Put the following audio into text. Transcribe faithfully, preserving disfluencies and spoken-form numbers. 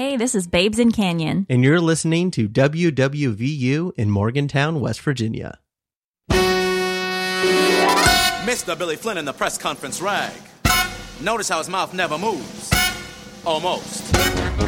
Hey, this is Babes in Canyon. And you're listening to W W V U in Morgantown, West Virginia. Mister Billy Flynn in the press conference rag. Notice how his mouth never moves. Almost.